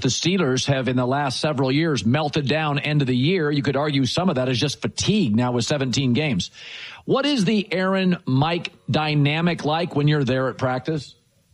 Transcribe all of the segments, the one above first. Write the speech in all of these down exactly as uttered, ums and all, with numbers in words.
the Steelers have in the last several years melted down end of the year. You could argue some of that is just fatigue now with seventeen games. What is the Aaron Mike dynamic like when you're there at practice?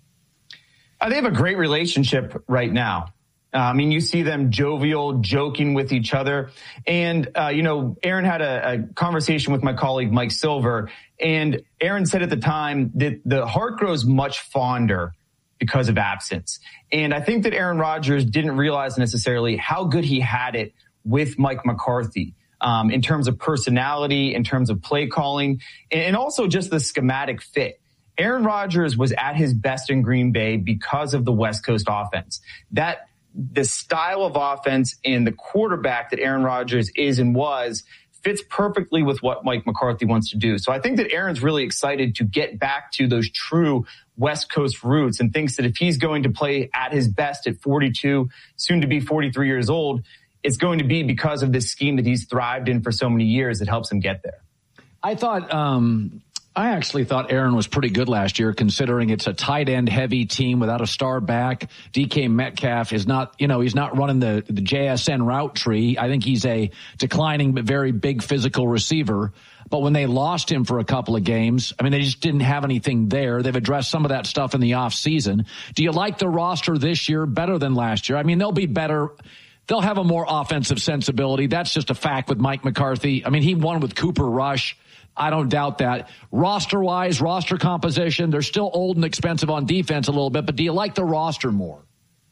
Uh, they have a great relationship right now. Uh, I mean, you see them jovial, joking with each other. And, uh, you know, Aaron had a, a conversation with my colleague, Mike Silver, and Aaron said at the time that the heart grows much fonder because of absence. And I think that Aaron Rodgers didn't realize necessarily how good he had it with Mike McCarthy um, in terms of personality, in terms of play calling, and also just the schematic fit. Aaron Rodgers was at his best in Green Bay because of the West Coast offense. That the style of offense and the quarterback that Aaron Rodgers is and was fits perfectly with what Mike McCarthy wants to do. So I think that Aaron's really excited to get back to those true West Coast roots and thinks that if he's going to play at his best at forty-two, soon to be forty-three years old, it's going to be because of this scheme that he's thrived in for so many years that helps him get there. I thought, um, I actually thought Aaron was pretty good last year, considering it's a tight end heavy team without a star back. D K Metcalf is not, you know, he's not running the, the J S N route tree. I think he's a declining but very big physical receiver. But when they lost him for a couple of games, I mean, they just didn't have anything there. They've addressed some of that stuff in the offseason. Do you like the roster this year better than last year? I mean, they'll be better. They'll have a more offensive sensibility. That's just a fact with Mike McCarthy. I mean, he won with Cooper Rush. I don't doubt that. Roster-wise, roster composition, they're still old and expensive on defense a little bit, but do you like the roster more?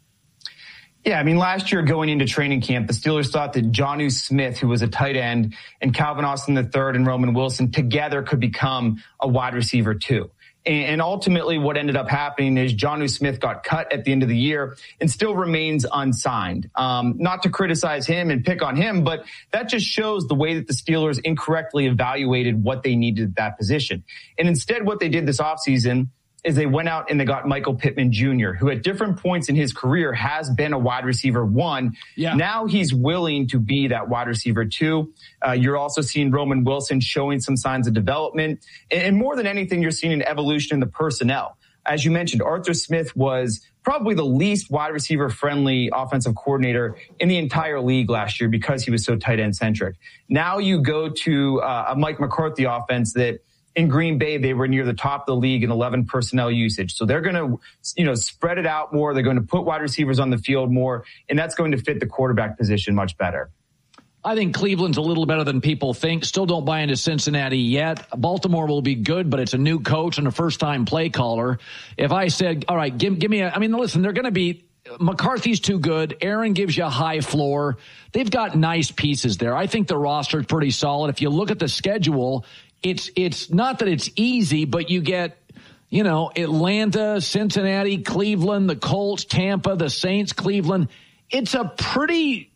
Yeah, I mean, last year going into training camp, the Steelers thought that Jonnu Smith, who was a tight end, and Calvin Austin the third and Roman Wilson together could become a wide receiver too. And ultimately what ended up happening is Jonnu Smith got cut at the end of the year and still remains unsigned. Um, not to criticize him and pick on him, but that just shows the way that the Steelers incorrectly evaluated what they needed at that position. And instead what they did this offseason is they went out and they got Michael Pittman Junior, who at different points in his career has been a wide receiver one. Yeah. Now he's willing to be that wide receiver two. Uh, you're also seeing Roman Wilson showing some signs of development. And, and more than anything, you're seeing an evolution in the personnel. As you mentioned, Arthur Smith was probably the least wide receiver friendly offensive coordinator in the entire league last year because he was so tight end centric. Now you go to uh, a Mike McCarthy offense that in Green Bay, they were near the top of the league in eleven personnel usage. So they're going to, you know, spread it out more. They're going to put wide receivers on the field more, and that's going to fit the quarterback position much better. I think Cleveland's a little better than people think. Still don't buy into Cincinnati yet. Baltimore will be good, but it's a new coach and a first-time play caller. If I said, all right, give, give me a, I mean, listen, they're going to be, McCarthy's too good. Aaron gives you a high floor. They've got nice pieces there. I think the roster's pretty solid. If you look at the schedule, It's it's not that it's easy, but you get, you know, Atlanta, Cincinnati, Cleveland, the Colts, Tampa, the Saints, Cleveland. It's a pretty,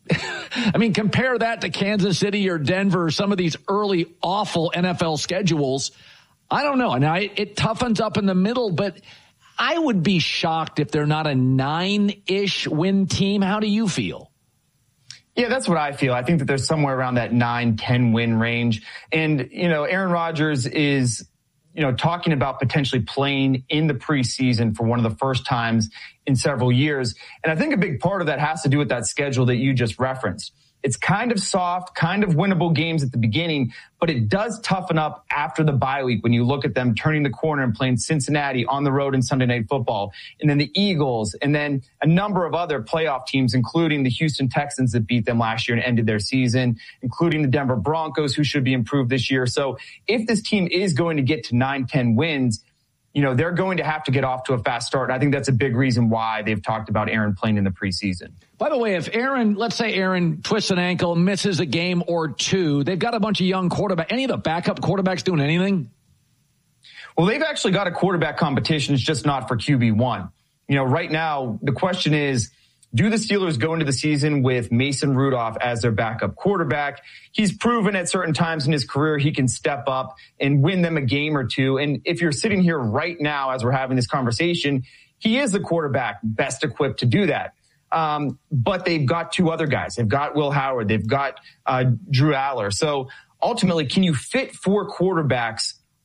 I mean, compare that to Kansas City or Denver, some of these early awful N F L schedules. I don't know. Now, it, it toughens up in the middle, but I would be shocked if they're not a nine-ish win team. How do you feel? Yeah, that's what I feel. I think that there's somewhere around that nine, ten win range. And, you know, Aaron Rodgers is, you know, talking about potentially playing in the preseason for one of the first times in several years. And I think a big part of that has to do with that schedule that you just referenced. It's kind of soft, kind of winnable games at the beginning, but it does toughen up after the bye week when you look at them turning the corner and playing Cincinnati on the road in Sunday Night Football, and then the Eagles, and then a number of other playoff teams, including the Houston Texans that beat them last year and ended their season, including the Denver Broncos, who should be improved this year. So if this team is going to get to nine, ten wins, you know, they're going to have to get off to a fast start. And I think that's a big reason why they've talked about Aaron playing in the preseason. By the way, if Aaron, let's say Aaron twists an ankle, misses a game or two, they've got a bunch of young quarterbacks. Any of the backup quarterbacks doing anything? Well, they've actually got a quarterback competition. It's just not for Q B one. You know, right now, the question is, do the Steelers go into the season with Mason Rudolph as their backup quarterback? He's proven at certain times in his career he can step up and win them a game or two. And if you're sitting here right now as we're having this conversation, he is the quarterback best equipped to do that. Um, but they've got two other guys. They've got Will Howard. They've got uh, Drew Aller. So ultimately, can you fit four quarterbacks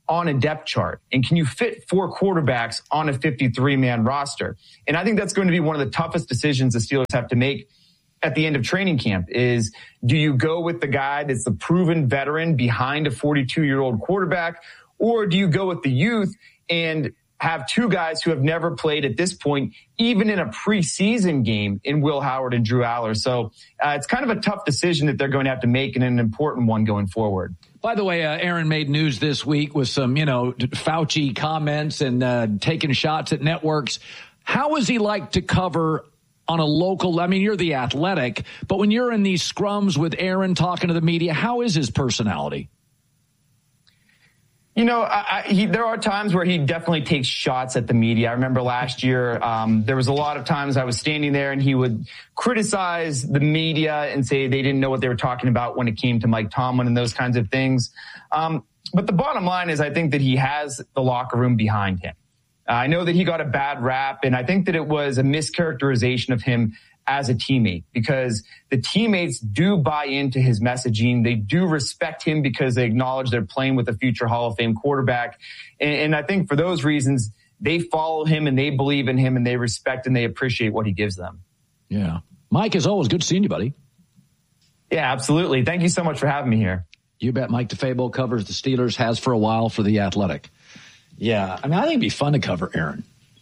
on a depth chart? And can you fit four quarterbacks on a fifty-three man roster? And I think that's going to be one of the toughest decisions the Steelers have to make at the end of training camp is, do you go with the guy that's the proven veteran behind a forty-two-year-old quarterback, or do you go with the youth and have two guys who have never played at this point, even in a preseason game, in Will Howard and Drew Aller? So uh, it's kind of a tough decision that they're going to have to make, and an important one going forward. By the way, uh, Aaron made news this week with some, you know, Fauci comments and uh, taking shots at networks. How is he like to cover on a local? I mean, you're the Athletic, but when you're in these scrums with Aaron talking to the media, how is his personality? You know, I, I, he, there are times where he definitely takes shots at the media. I remember last year, um, there was a lot of times I was standing there and he would criticize the media and say they didn't know what they were talking about when it came to Mike Tomlin and those kinds of things. Um, but the bottom line is I think that he has the locker room behind him. Uh, I know that he got a bad rap, and I think that it was a mischaracterization of him as a teammate, because the teammates do buy into his messaging. They do respect him because they acknowledge they're playing with a future Hall of Fame quarterback. And, and I think for those reasons, they follow him and they believe in him and they respect and they appreciate what he gives them. Yeah. Mike, as always, good seeing you, buddy. Yeah, absolutely. Thank you so much for having me here. You bet. Mike DeFabo covers the Steelers, has for a while for The Athletic. Yeah. I mean, I think it'd be fun to cover Aaron.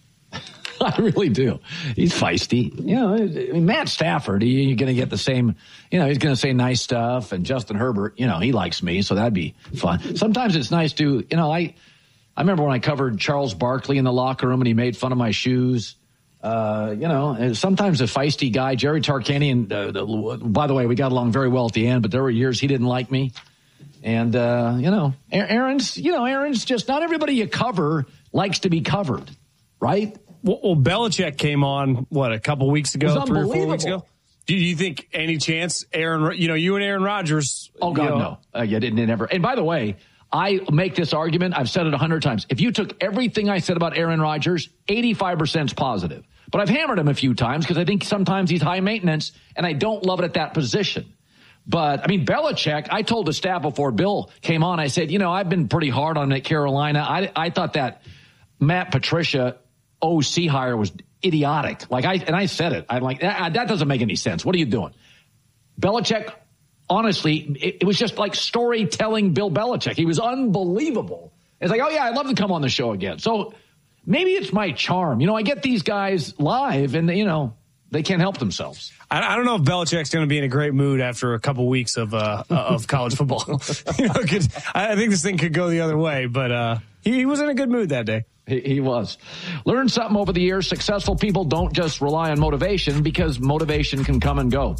I really do. He's feisty. You know, I mean, Matt Stafford, he, you're going to get the same, you know, he's going to say nice stuff. And Justin Herbert, you know, he likes me, so that'd be fun. Sometimes it's nice to, you know, I I remember when I covered Charles Barkley in the locker room and he made fun of my shoes. Uh, you know, and sometimes a feisty guy, Jerry Tarkanian, uh, the, by the way, we got along very well at the end, but there were years he didn't like me. And, uh, you know, Aaron's, you know, Aaron's just, not everybody you cover likes to be covered, right? Well, well, Belichick came on, what, a couple weeks ago, three or four weeks ago? Do you think any chance Aaron, you know, you and Aaron Rodgers? Oh, God, you know, no. Uh, you didn't ever. And by the way, I make this argument. I've said it a hundred times. If you took everything I said about Aaron Rodgers, eighty-five percent is positive. But I've hammered him a few times because I think sometimes he's high maintenance, and I don't love it at that position. But, I mean, Belichick, I told the staff before Bill came on, I said, you know, I've been pretty hard on him at Carolina. I, I thought that Matt Patricia O C hire was idiotic. Like I, and I said it. I'm like, that, that doesn't make any sense. What are you doing? Belichick, honestly, it, it was just like storytelling Bill Belichick. He was unbelievable. It's like, oh yeah, I'd love to come on the show again. So maybe it's my charm. You know, I get these guys live and, you know, they can't help themselves. I, I don't know if Belichick's going to be in a great mood after a couple weeks of uh, of college football. You know, cause I think this thing could go the other way, but uh, he, he was in a good mood that day. He, he was. Learn something over the years. Successful people don't just rely on motivation, because motivation can come and go.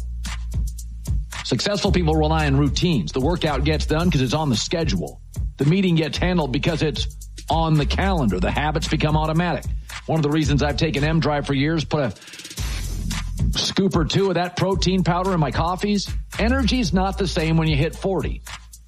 Successful people rely on routines. The workout gets done because it's on the schedule. The meeting gets handled because it's on the calendar. The habits become automatic. One of the reasons I've taken M-Drive for years, put a scoop or two of that protein powder in my coffees. Energy's not the same when you hit forty.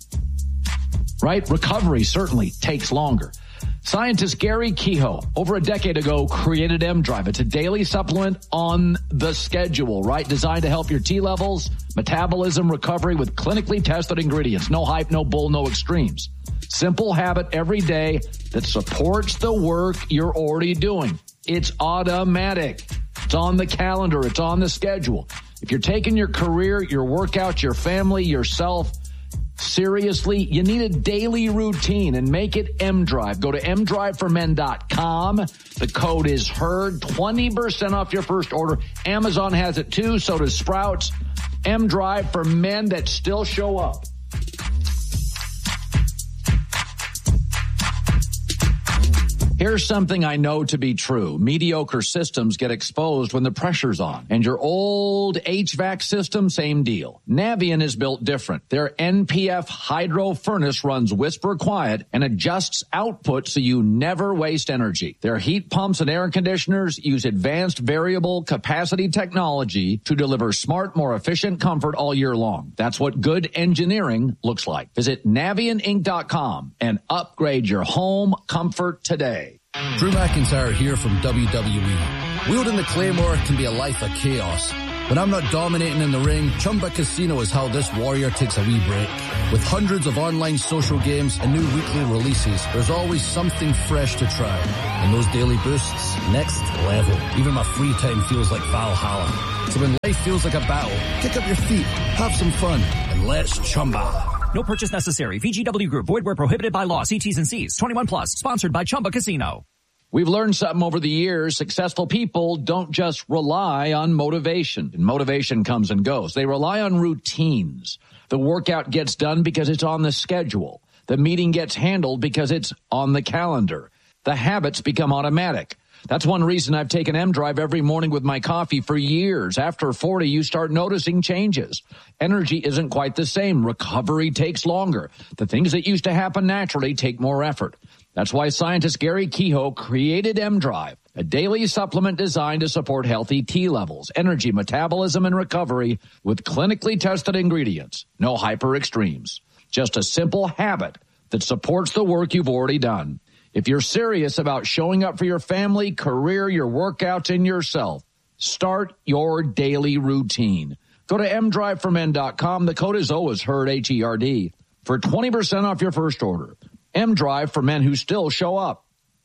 Right? Recovery certainly takes longer. Scientist Gary Kehoe, over a decade ago, created M-Drive. It's a daily supplement on the schedule, right? Designed to help your T levels, metabolism, recovery with clinically tested ingredients. No hype, no bull, no extremes. Simple habit every day that supports the work you're already doing. It's automatic. It's on the calendar. It's on the schedule. If you're taking your career, your workout, your family, yourself seriously, you need a daily routine, and make it M-Drive. Go to m drive for men dot com. The code is HERD, twenty percent off your first order. Amazon has it too, so does Sprouts. M-Drive for men that still show up. Here's something I know to be true. Mediocre systems get exposed when the pressure's on. And your old H V A C system, same deal. Navien is built different. Their N P F hydro furnace runs whisper quiet and adjusts output so you never waste energy. Their heat pumps and air conditioners use advanced variable capacity technology to deliver smart, more efficient comfort all year long. That's what good engineering looks like. Visit Navien Inc dot com and upgrade your home comfort today. Drew McIntyre here from W W E. Wielding the Claymore can be a life of chaos. When I'm not dominating in the ring, Chumba Casino is how this warrior takes a wee break. With hundreds of online social games and new weekly releases, there's always something fresh to try. And those daily boosts, next level. Even my free time feels like Valhalla. So when life feels like a battle, kick up your feet, have some fun, and let's Chumba. No purchase necessary. V G W Group. Void where prohibited by law. See T's and C's. twenty-one plus. Sponsored by Chumba Casino. We've learned something over the years. Successful people don't just rely on motivation. And motivation comes and goes. They rely on routines. The workout gets done because it's on the schedule. The meeting gets handled because it's on the calendar. The habits become automatic. That's one reason I've taken M-Drive every morning with my coffee for years. After forty, you start noticing changes. Energy isn't quite the same. Recovery takes longer. The things that used to happen naturally take more effort. That's why scientist Gary Kehoe created M-Drive, a daily supplement designed to support healthy T levels, energy, metabolism, and recovery with clinically tested ingredients. No hyper extremes. Just a simple habit that supports the work you've already done. If you're serious about showing up for your family, career, your workouts, and yourself, start your daily routine. Go to m drive for men dot com. The code is always HERD, H E R D, for twenty percent off your first order. M-Drive for men who still show up.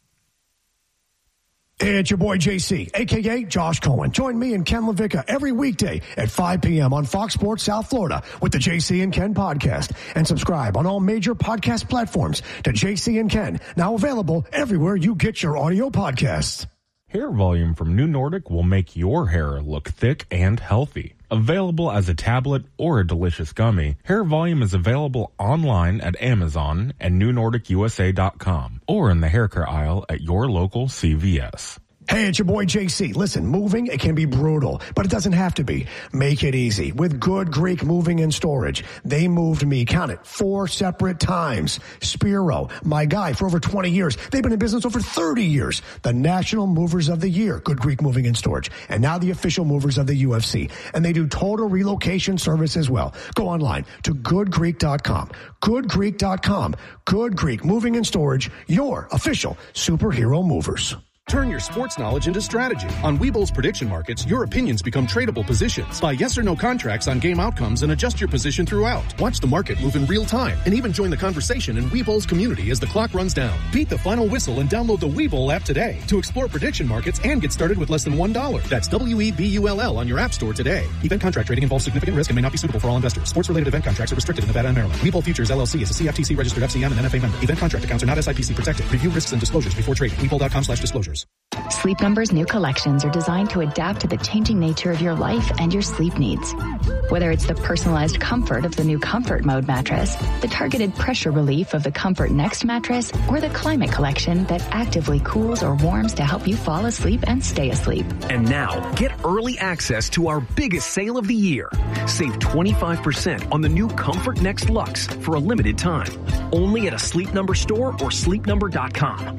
Hey, it's your boy J C, a k a. Josh Cohen. Join me and Ken LaVicka every weekday at five p.m. on Fox Sports South Florida with the J C and Ken podcast. And subscribe on all major podcast platforms to J C and Ken, now available everywhere you get your audio podcasts. Hair Volume from New Nordic will make your hair look thick and healthy. Available as a tablet or a delicious gummy, Hair Volume is available online at Amazon and new nordic u s a dot com or in the hair care aisle at your local C V S. Hey, it's your boy J C. Listen, moving, it can be brutal, but it doesn't have to be. Make it easy with Good Greek Moving and Storage. They moved me, count it, four separate times. Spiro, my guy for over twenty years. They've been in business over thirty years. The National Movers of the Year, Good Greek Moving and Storage. And now the official movers of the U F C. And they do total relocation service as well. Go online to good greek dot com. good greek dot com. Good Greek Moving and Storage, your official superhero movers. Turn your sports knowledge into strategy. On Webull's prediction markets, your opinions become tradable positions. Buy yes or no contracts on game outcomes and adjust your position throughout. Watch the market move in real time and even join the conversation in Webull's community as the clock runs down. Beat the final whistle and download the Webull app today to explore prediction markets and get started with less than one dollar. That's W E B U L L on your app store today. Event contract trading involves significant risk and may not be suitable for all investors. Sports-related event contracts are restricted in Nevada and Maryland. Webull Futures, L L C is a C F T C-registered F C M and N F A member. Event contract accounts are not S I P C protected. Review risks and disclosures before trading. Webull dot com slash disclosures. Sleep Number's new collections are designed to adapt to the changing nature of your life and your sleep needs. Whether it's the personalized comfort of the new Comfort Mode mattress, the targeted pressure relief of the Comfort Next mattress, or the Climate Collection that actively cools or warms to help you fall asleep and stay asleep. And now, get early access to our biggest sale of the year. Save twenty-five percent on the new Comfort Next Luxe for a limited time. Only at a Sleep Number store or sleep number dot com.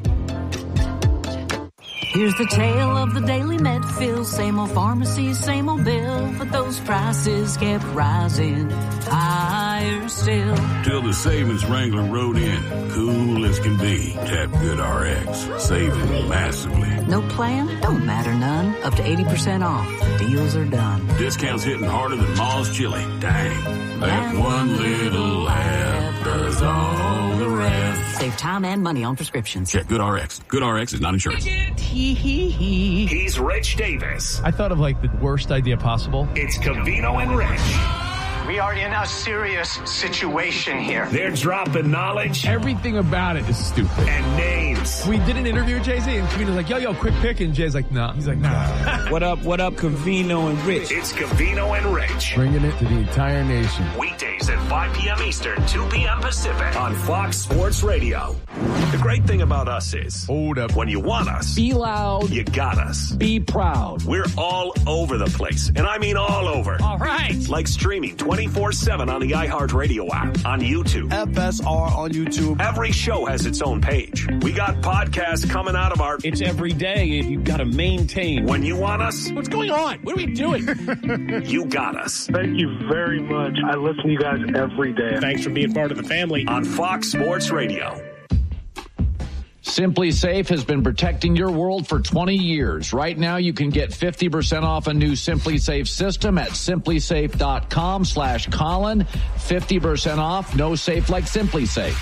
Here's the tale of the Daily Medfield. Same old pharmacy, same old bill, but those prices kept rising higher still. Till the savings wrangler rode in, cool as can be. Tap GoodRx, saving massively. No plan? Don't matter none. Up to eighty percent off. The deals are done. Discounts hitting harder than Ma's chili. Dang. That one little app does all the rest. Save time and money on prescriptions. Check GoodRx. GoodRx is not insurance. He's Rich Davis. I thought of like the worst idea possible. It's Covino and Rich. We are in a serious situation here. They're dropping knowledge. Everything about it is stupid. And names. We did an interview with Jay-Z, and Covino's like, yo, yo, quick pick. And Jay's like, nah. He's like, nah. What up, what up, Covino and Rich? It's Covino and Rich. Bringing it to the entire nation. Weekdays at five p.m. Eastern, two p.m. Pacific on Fox Sports Radio. The great thing about us is, hold up. When you want us, be loud. You got us. Be proud. We're all over the place. And I mean all over. All right. Like streaming twenty-four seven on the iHeartRadio app, on YouTube. F S R on YouTube. Every show has its own page. We got podcasts coming out of our... It's every day, and you've got to maintain. When you want us... What's going on? What are we doing? You got us. Thank you very much. I listen to you guys every day. Thanks for being part of the family. On Fox Sports Radio. Simply Safe has been protecting your world for twenty years. Right now, you can get fifty percent off a new Simply Safe system at simply safe dot com slash Colin. fifty percent off. No safe like Simply Safe.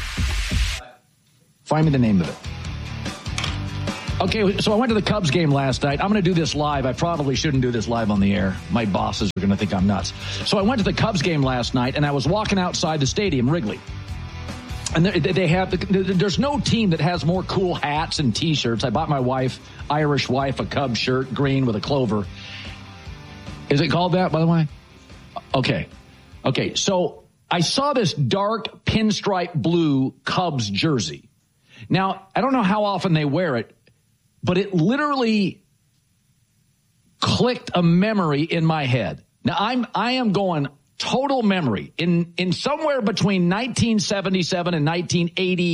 Find me the name of it. Okay, so I went to the Cubs game last night. I'm going to do this live. I probably shouldn't do this live on the air. My bosses are going to think I'm nuts. So I went to the Cubs game last night, and I was walking outside the stadium, Wrigley. And they have, there's no team that has more cool hats and T-shirts. I bought my wife, Irish wife, a Cubs shirt, green with a clover. Is it called that, by the way? Okay. Okay, so I saw this dark pinstripe blue Cubs jersey. Now, I don't know how often they wear it, but it literally clicked a memory in my head. Now, I'm I am going total memory. In in somewhere between nineteen seventy-seven and nineteen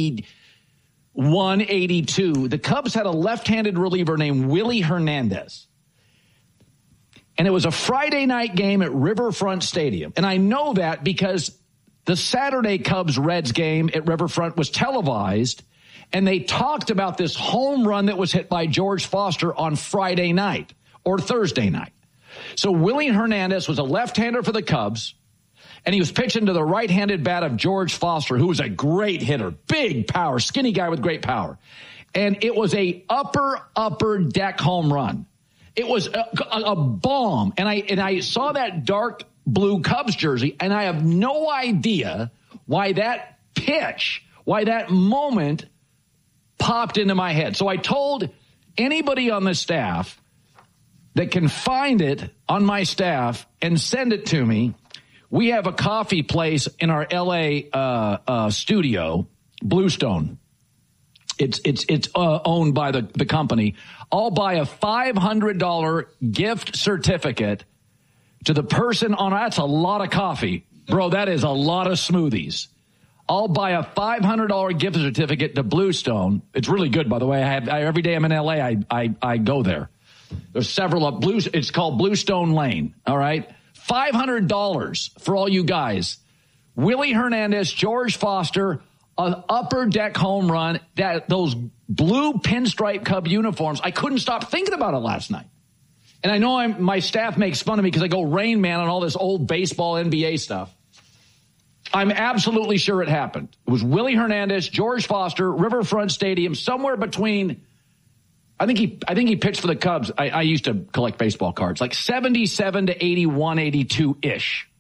eighty-one, eighty-two, the Cubs had a left-handed reliever named Willie Hernandez. And it was a Friday night game at Riverfront Stadium. And I know that because the Saturday Cubs-Reds game at Riverfront was televised, and they talked about this home run that was hit by George Foster on Friday night or Thursday night. So Willie Hernandez was a left-hander for the Cubs, and he was pitching to the right-handed bat of George Foster, who was a great hitter, big power, skinny guy with great power. And it was a upper, upper deck home run. It was a, a, a bomb. And I, and I saw that dark blue Cubs jersey, and I have no idea why that pitch, why that moment popped into my head. So I told anybody on the staff that can find it on my staff and send it to me. We have a coffee place in our L A uh, uh, studio, Bluestone. It's it's it's uh, owned by the, the company. I'll buy a five hundred dollars gift certificate to the person on. That's a lot of coffee, bro. That is a lot of smoothies. I'll buy a five hundred dollars gift certificate to Bluestone. It's really good, by the way. I have I, every day I'm in L A, I I, I go there. There's several of Blue. It's called Bluestone Lane. All right, five hundred dollars for all you guys. Willie Hernandez, George Foster, an upper deck home run. That those blue pinstripe Cub uniforms. I couldn't stop thinking about it last night. And I know I'm, my staff makes fun of me because I go Rain Man on all this old baseball N B A stuff. I'm absolutely sure it happened. It was Willie Hernandez, George Foster, Riverfront Stadium, somewhere between. I think he. I think he pitched for the Cubs. I, I used to collect baseball cards, like seventy-seven to eighty-one, eighty-two ish.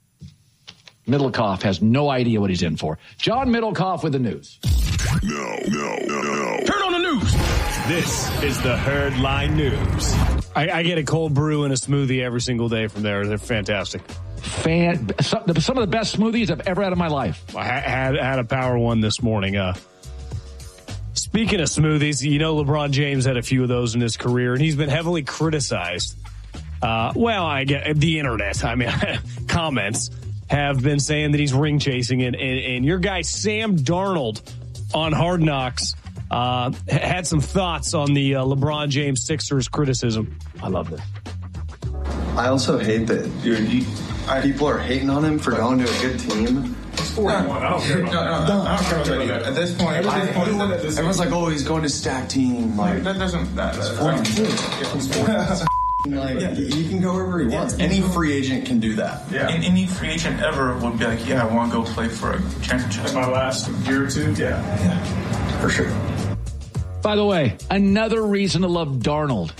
Middlecoff has no idea what he's in for. John Middlecoff with the news. No, no, no, no. Turn on the news. This is the Herd Line News. I, I get a cold brew and a smoothie every single day from there. They're fantastic. Fan, some, some of the best smoothies I've ever had in my life. I had had a power one this morning. Uh, speaking of smoothies, you know LeBron James had a few of those in his career, and he's been heavily criticized. Uh, well, I get the internet. I mean, comments have been saying that he's ring chasing, and, and, and your guy Sam Darnold on Hard Knocks uh, had some thoughts on the uh, LeBron James Sixers criticism. I love this. I also hate that dude, you, I, people are hating on him for going to a good team. It's forty-one. I don't care about that. No, no, I don't care about that. At this point, I, everyone, everyone's like, "Oh, he's going to stack team." Like that doesn't. That, that's forty-two. Like, yeah. He can go wherever he wants. Yeah. Any free agent can do that. Yeah. And any free agent ever would be like, "Yeah, I want to go play for a championship." Like my last year or two. Yeah. Yeah. For sure. By the way, another reason to love Darnold.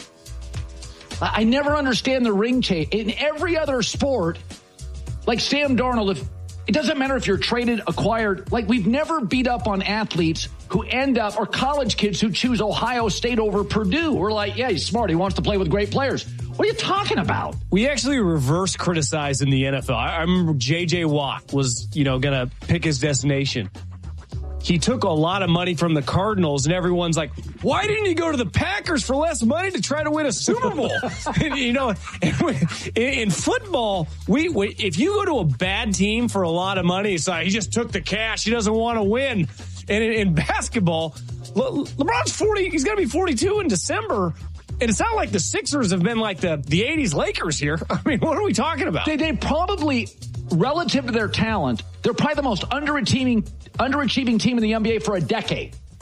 I never understand the ring chase. In every other sport, like Sam Darnold, if it doesn't matter if you're traded, acquired, like we've never beat up on athletes who end up, or college kids who choose Ohio State over Purdue. We're like, yeah, he's smart. He wants to play with great players. What are you talking about? We actually reverse criticize in the N F L. I remember J J Watt was, you know, going to pick his destination. He took a lot of money from the Cardinals, and everyone's like, why didn't he go to the Packers for less money to try to win a Super Bowl? And, you know, in football, we, we if you go to a bad team for a lot of money, it's like he just took the cash. He doesn't want to win. And in, in basketball, Le, LeBron's forty. He's going to be forty-two in December. And it's not like the Sixers have been like the, the eighties Lakers here. I mean, what are we talking about? They, they probably, relative to their talent, they're probably the most underachieving underachieving team in the N B A for a decade.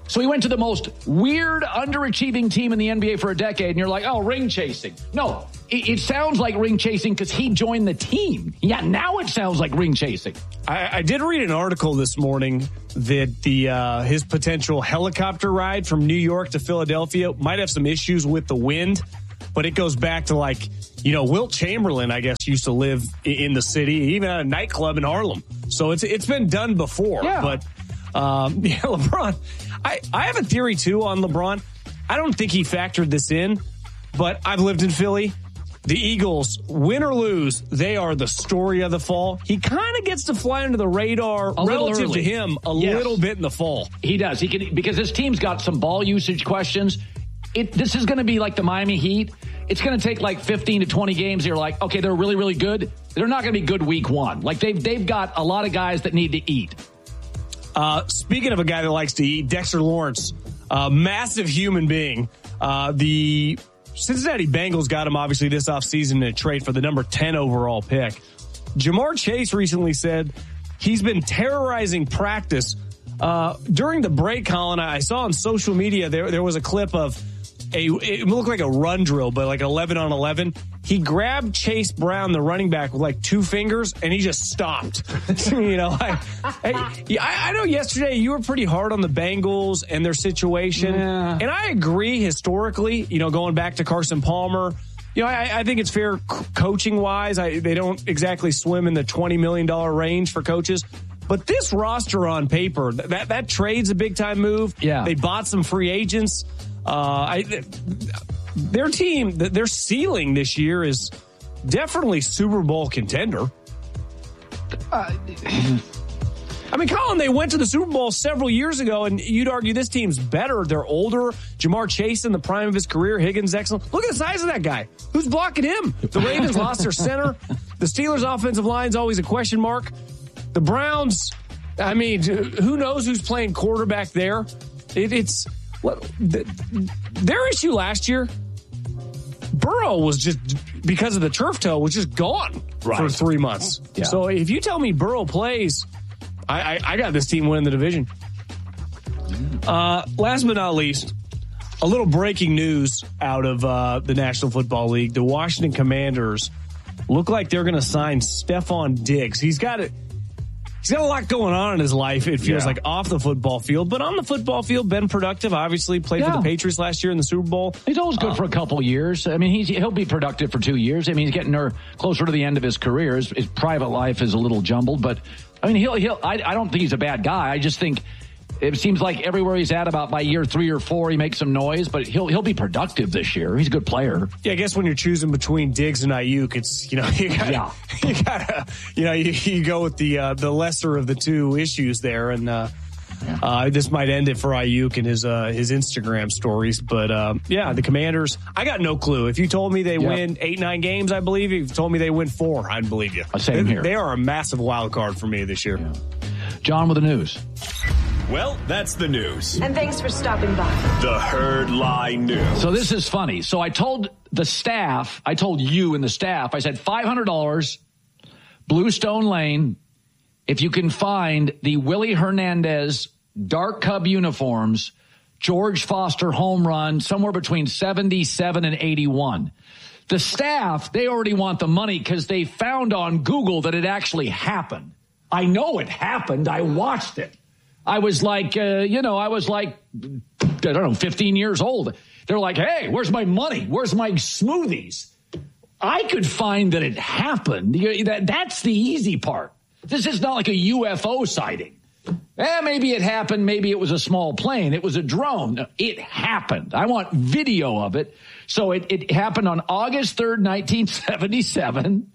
So he went to the most weird, underachieving team in the N B A for a decade, and you're like, oh, ring chasing. No, it, it sounds like ring chasing because he joined the team. Yeah, now it sounds like ring chasing. I, I did read an article this morning that the uh, his potential helicopter ride from New York to Philadelphia might have some issues with the wind, but it goes back to like, you know, Wilt Chamberlain, I guess, used to live in the city, even at a nightclub in Harlem. So it's it's been done before. Yeah. But, um, yeah, LeBron, I, I have a theory, too, on LeBron. I don't think he factored this in, but I've lived in Philly. The Eagles, win or lose, they are the story of the fall. He kind of gets to fly under the radar a relative to him a yes. little bit in the fall. He does. He can, because his team's got some ball usage questions. It, this is going to be like the Miami Heat. It's going to take like fifteen to twenty games. You're like, okay, they're really, really good. They're not going to be good week one. Like they've, they've got a lot of guys that need to eat. Uh, speaking of a guy that likes to eat, Dexter Lawrence, uh, massive human being. Uh, the Cincinnati Bengals got him obviously this offseason in a trade for the number ten overall pick. Jamar Chase recently said he's been terrorizing practice. Uh, during the break, Colin, I saw on social media there there was a clip of a it looked like a run drill, but like eleven on eleven. He grabbed Chase Brown, the running back, with like two fingers, and he just stopped. you know, I, I, I know yesterday you were pretty hard on the Bengals and their situation, yeah. and I agree historically. You know, going back to Carson Palmer. You know, I, I think it's fair coaching wise. I, they don't exactly swim in the twenty million dollars range for coaches. But this roster on paper, that, that trade's a big time move. Yeah. They bought some free agents. Uh, I, their team, their ceiling this year is definitely Super Bowl contender. Uh, I mean, Colin, they went to the Super Bowl several years ago, and you'd argue this team's better. They're older. Jamar Chase in the prime of his career. Higgins excellent. Look at the size of that guy. Who's blocking him? The Ravens lost their center. The Steelers' offensive line's always a question mark. The Browns, I mean, who knows who's playing quarterback there? It, it's what the, their issue last year. Burrow was just, because of the turf toe, was just gone right. for three months. Yeah. So if you tell me Burrow plays, I, I, I got this team winning the division. Uh, last but not least, a little breaking news out of uh, the National Football League. The Washington Commanders look like they're going to sign Stephon Diggs. He's got it. He's got a lot going on in his life, it feels yeah. like, off the football field. But on the football field, been productive. Obviously, played yeah. for the Patriots last year in the Super Bowl. He's always good uh, for a couple years. I mean, he's, he'll be productive for two years. I mean, he's getting her closer to the end of his career. His, his private life is a little jumbled. But, I mean, he'll, he'll, I, I don't think he's a bad guy. I just think it seems like everywhere he's at, about by year three or four, he makes some noise, but he'll he'll be productive this year. He's a good player. Yeah, I guess when you're choosing between Diggs and Ayuk, it's, you know, you gotta, yeah. you gotta, you know, you, you go with the uh, the lesser of the two issues there, and uh, yeah. uh, this might end it for Ayuk and his uh, his Instagram stories. But um, yeah, the Commanders, I got no clue. If you told me they yep. win eight nine games, I believe you. If you told me they win four, I'd believe you. Same they, here. They are a massive wild card for me this year. Yeah. John with the news. Well, that's the news. And thanks for stopping by. The Herd Lie News. So this is funny. So I told the staff, I told you and the staff, I said five hundred dollars, Bluestone Lane, if you can find the Willie Hernandez Dark Cub uniforms, George Foster home run, somewhere between seventy-seven and eighty-one. The staff, they already want the money because they found on Google that it actually happened. I know it happened. I watched it. I was like, uh, you know, I was like, I don't know, fifteen years old. They're like, hey, where's my money? Where's my smoothies? I could find that it happened. That, that's the easy part. This is not like a U F O sighting. Eh, maybe it happened. Maybe it was a small plane. It was a drone. It happened. I want video of it. So it, it happened on August third, nineteen seventy-seven.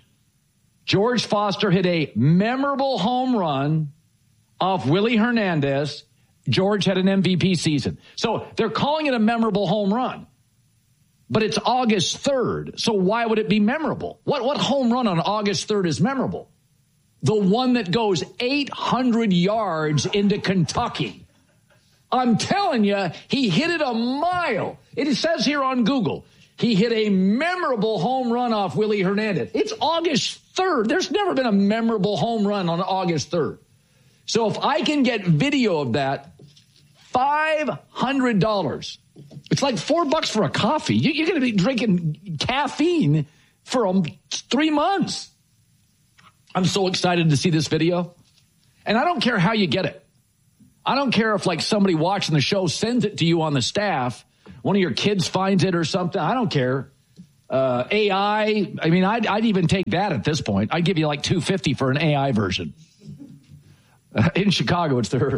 George Foster hit a memorable home run off Willie Hernandez. George had an M V P season. So they're calling it a memorable home run. But it's August third. So why would it be memorable? What, what home run on August third is memorable? The one that goes eight hundred yards into Kentucky. I'm telling you, he hit it a mile. It says here on Google, he hit a memorable home run off Willie Hernandez. It's August third. There's never been a memorable home run on August third. So if I can get video of that, five hundred dollars. It's like four bucks for a coffee. You, you're going to be drinking caffeine for um, three months. I'm so excited to see this video. And I don't care how you get it. I don't care if like somebody watching the show sends it to you on the staff. One of your kids finds it or something. I don't care. Uh, A I. I mean, I'd, I'd even take that at this point. I'd give you like two hundred fifty dollars for an A I version. Uh, in Chicago, it's the Herd.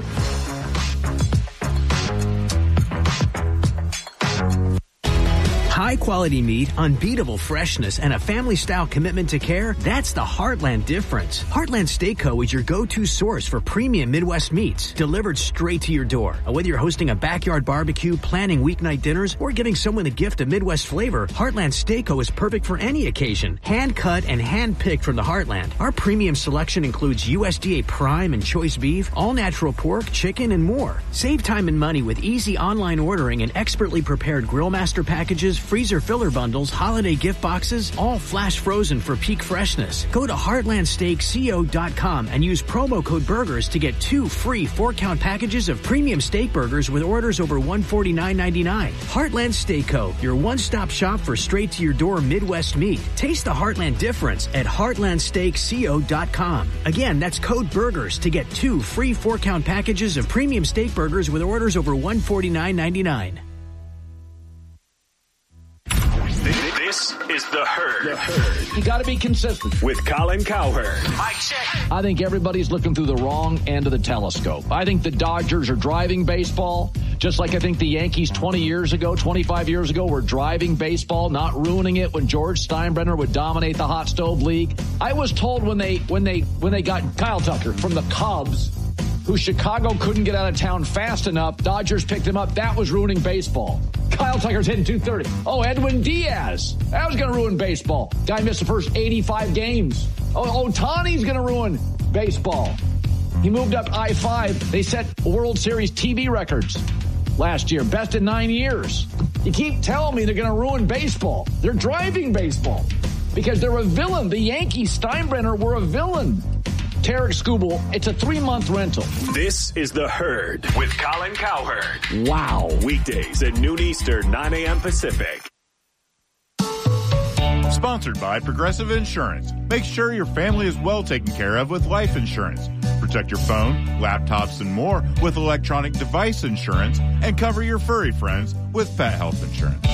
High quality meat, unbeatable freshness, and a family style commitment to care. That's the Heartland difference. Heartland Steakco is your go-to source for premium Midwest meats delivered straight to your door. Whether you're hosting a backyard barbecue, planning weeknight dinners, or giving someone a gift of Midwest flavor, Heartland Steakco is perfect for any occasion. Hand cut and hand picked from the Heartland. Our premium selection includes U S D A prime and choice beef, all natural pork, chicken, and more. Save time and money with easy online ordering and expertly prepared grill master packages, freezer filler bundles, holiday gift boxes, all flash frozen for peak freshness. Go to heartland steak co dot com and use promo code BURGERS to get two free four-count packages of premium steak burgers with orders over one hundred forty-nine ninety-nine. Heartland Steakco, your one-stop shop for straight-to-your-door Midwest meat. Taste the Heartland difference at heartland steak co dot com. Again, that's code BURGERS to get two free four-count packages of premium steak burgers with orders over one hundred forty-nine ninety-nine. This is The Herd. The Herd. You got to be consistent. With Colin Cowherd. Mike check. I think everybody's looking through the wrong end of the telescope. I think the Dodgers are driving baseball, just like I think the Yankees twenty years ago, twenty-five years ago, were driving baseball, not ruining it when George Steinbrenner would dominate the hot stove league. I was told when they when they when they got Kyle Tucker from the Cubs, who Chicago couldn't get out of town fast enough, Dodgers picked him up. That was ruining baseball. Kyle Tucker's hitting two thirty. Oh, Edwin Diaz. That was going to ruin baseball. Guy missed the first eighty-five games. Oh, Ohtani's going to ruin baseball. He moved up I five. They set World Series T V records last year. Best in nine years. You keep telling me they're going to ruin baseball. They're driving baseball because they're a villain. The Yankees, Steinbrenner, were a villain. Tarek Skubal, it's a three-month rental. This is The Herd with Colin Cowherd. Wow. Weekdays at noon Eastern, nine a.m. Pacific. Sponsored by Progressive Insurance. Make sure your family is well taken care of with life insurance. Protect your phone, laptops, and more with electronic device insurance, and cover your furry friends with pet health insurance.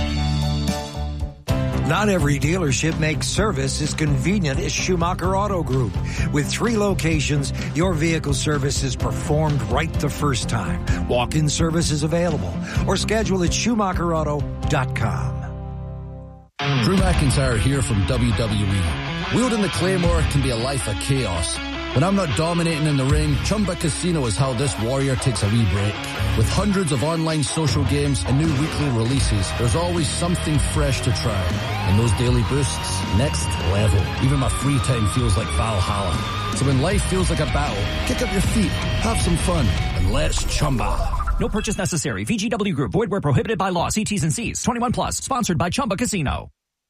Not every dealership makes service as convenient as Schumacher Auto Group. With three locations, your vehicle service is performed right the first time. Walk-in service is available or schedule at schumacher auto dot com. Drew McIntyre here from W W E. Wielding the Claymore can be a life of chaos. When I'm not dominating in the ring, Chumba Casino is how this warrior takes a wee break. With hundreds of online social games and new weekly releases, there's always something fresh to try. And those daily boosts, next level. Even my free time feels like Valhalla. So when life feels like a battle, kick up your feet, have some fun, and let's Chumba. No purchase necessary. V G W Group. Void where prohibited by law. See T's and C's. twenty-one plus. Sponsored by Chumba Casino.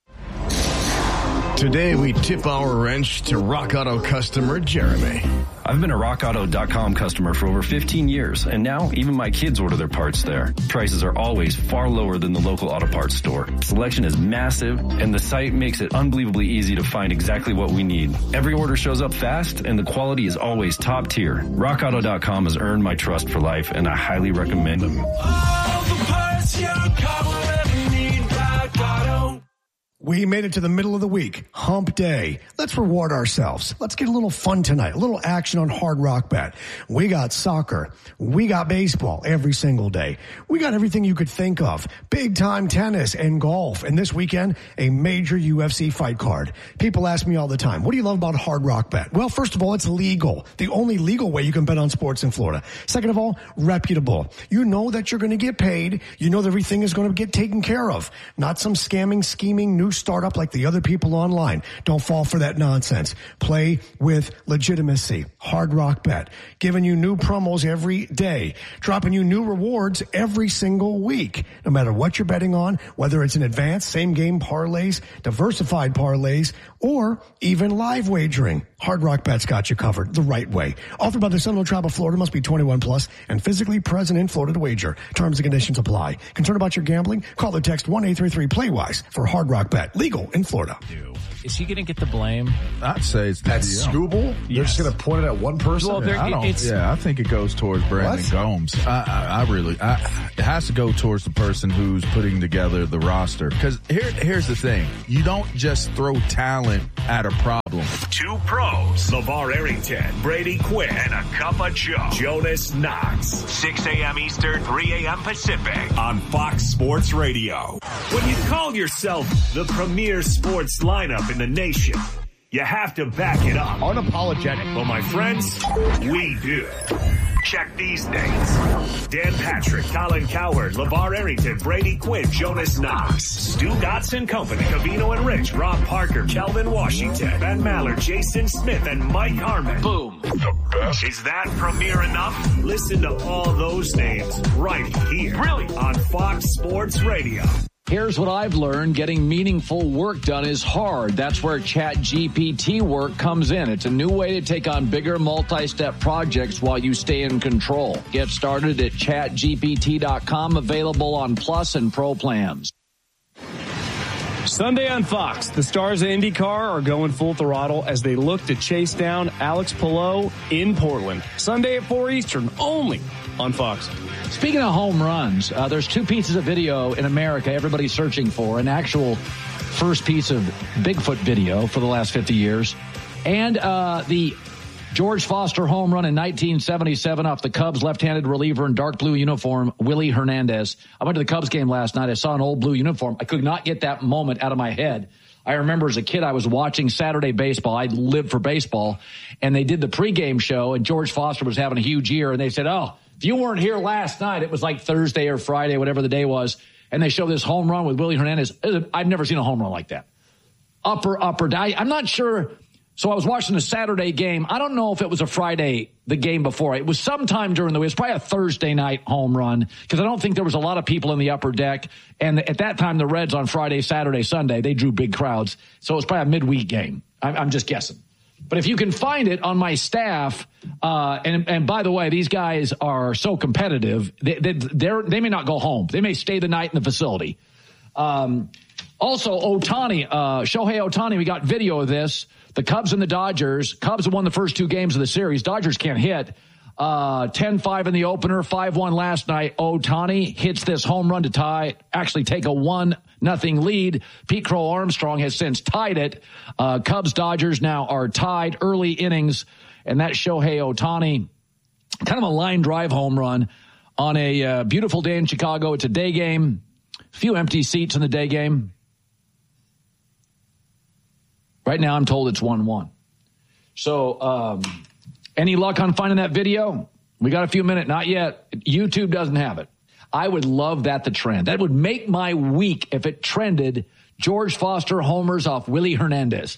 Today, we tip our wrench to Rock Auto customer Jeremy. I've been a rock auto dot com customer for over fifteen years, and now even my kids order their parts there. Prices are always far lower than the local auto parts store. Selection is massive, and the site makes it unbelievably easy to find exactly what we need. Every order shows up fast, and the quality is always top tier. rock auto dot com has earned my trust for life, and I highly recommend them. All the parts your car will ever need, Rock Auto. We made it to the middle of the week, hump day. Let's reward ourselves. Let's get a little fun tonight, a little action on Hard Rock Bet. We got soccer. We got baseball every single day. We got everything you could think of. Big time tennis and golf. And this weekend, a major U F C fight card. People ask me all the time, what do you love about Hard Rock Bet? Well, first of all, it's legal. The only legal way you can bet on sports in Florida. Second of all, reputable. You know that you're going to get paid. You know that everything is going to get taken care of. Not some scamming, scheming, new start up like the other people online. Don't fall for that nonsense. Play with legitimacy. Hard Rock Bet. Giving you new promos every day. Dropping you new rewards every single week. No matter what you're betting on, whether it's an advanced, same game parlays, diversified parlays, or even live wagering. Hard Rock Bet's got you covered the right way. Offered by the Seminole Tribe of Florida, must be twenty-one plus and physically present in Florida to wager. Terms and conditions apply. Concerned about your gambling? Call or text one eight three three play wise for Hard Rock Bet. Legal in Florida. Is he going to get the blame? I'd say it's the At G M. Scooble? Yes. They're just going to point it at one person? Well, Yeah, I don't, it's, yeah, I think it goes towards Brandon What? Gomes. I, I, I really, I, it has to go towards the person who's putting together the roster. Because here, here's the thing: you don't just throw talent at a problem. Two pros, LeVar Arrington, Brady Quinn, and a cup of Joe, Jonas Knox. six a.m. Eastern, three a.m. Pacific on Fox Sports Radio. When you call yourself the premier sports lineup in the nation, you have to back it up. Unapologetic. Well, my friends, we do. Check these names: Dan Patrick, Colin Cowherd, LeVar Arrington, Brady Quinn, Jonas Knox, Stu Dotson Company, Cavino and Rich, Rob Parker, Kelvin Washington, Ben Maller, Jason Smith, and Mike Harmon. Boom. The best. Is that premier enough? Listen to all those names right here. Really? On Fox Sports Radio. Here's what I've learned. Getting meaningful work done is hard. That's where Chat G P T work comes in. It's a new way to take on bigger multi-step projects while you stay in control. Get started at chat G P T dot com, available on Plus and Pro plans. Sunday on Fox, the stars of IndyCar are going full throttle as they look to chase down Alex Palou in Portland. Sunday at four Eastern, only on Fox. Speaking of home runs, uh, there's two pieces of video in America everybody's searching for. An actual first piece of Bigfoot video for the last fifty years. And uh, the George Foster home run in nineteen seventy-seven off the Cubs left-handed reliever in dark blue uniform, Willie Hernandez. I went to the Cubs game last night. I saw an old blue uniform. I could not get that moment out of my head. I remember as a kid, I was watching Saturday baseball. I lived for baseball. And they did the pregame show, and George Foster was having a huge year. And they said, oh, if you weren't here last night, it was like Thursday or Friday, whatever the day was. And they showed this home run with Willie Hernandez. I've never seen a home run like that. Upper, upper. I, I'm not sure. So I was watching the Saturday game. I don't know if it was a Friday, the game before. It was sometime during the week. It was probably a Thursday night home run because I don't think there was a lot of people in the upper deck. And at that time, the Reds on Friday, Saturday, Sunday, they drew big crowds. So it was probably a midweek game. I'm, I'm just guessing. But if you can find it on my staff, uh, and, and by the way, these guys are so competitive, they, they, they're, they may not go home. They may stay the night in the facility. Um, also, Ohtani, uh, Shohei Ohtani, we got video of this. The Cubs and the Dodgers. Cubs have won the first two games of the series. Dodgers can't hit. Uh, ten five in the opener, five one last night. Ohtani hits this home run to tie, actually take a one nothing lead. Pete Crow Armstrong has since tied it. Uh, Cubs Dodgers now are tied early innings, and that's Shohei Ohtani. Kind of a line drive home run on a uh, beautiful day in Chicago. It's a day game. A few empty seats in the day game. Right now, I'm told it's one one. So, um, any luck on finding that video? We got a few minutes. Not yet. YouTube doesn't have it. I would love that to trend. That would make my week if it trended George Foster homers off Willie Hernandez.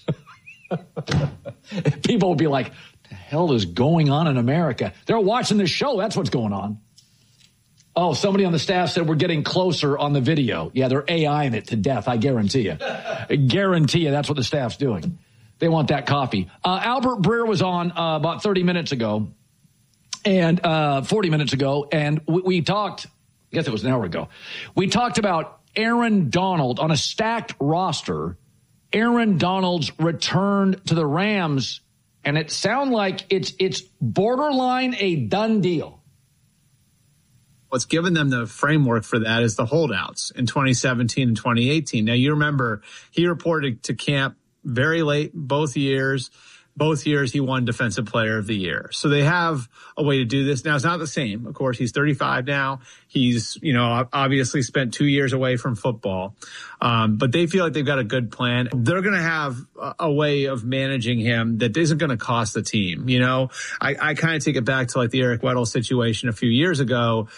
People would be like, what the hell is going on in America? They're watching this show. That's what's going on. Oh, somebody on the staff said we're getting closer on the video. Yeah, they're AIing it to death, I guarantee you. I guarantee you that's what the staff's doing. They want that coffee. Uh, Albert Breer was on uh, about thirty minutes ago, and uh, forty minutes ago, and we, we talked, I guess it was an hour ago, we talked about Aaron Donald on a stacked roster. Aaron Donald's return to the Rams, and it sounds like it's it's borderline a done deal. What's given them the framework for that is the holdouts in twenty seventeen and twenty eighteen. Now, you remember he reported to camp very late both years. Both years he won Defensive Player of the Year. So they have a way to do this. Now, it's not the same. Of course, he's thirty-five now. He's, you know, obviously spent two years away from football. Um, but they feel like they've got a good plan. They're going to have a, a way of managing him that isn't going to cost the team. You know, I, I kind of take it back to like the Eric Weddle situation a few years ago.